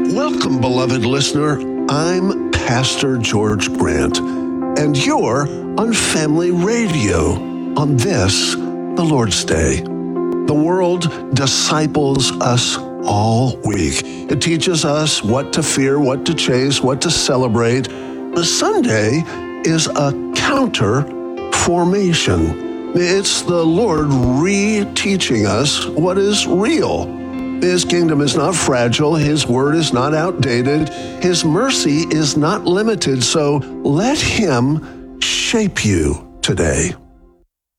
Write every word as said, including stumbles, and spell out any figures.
Welcome, beloved listener. I'm Pastor George Grant, and you're on Family Radio on this, the Lord's Day. The world disciples us all week. It teaches us what to fear, what to chase, what to celebrate. The Sunday is a counter formation. It's the Lord re-teaching us what is real. His kingdom is not fragile. His word is not outdated. His mercy is not limited. So let him shape you today.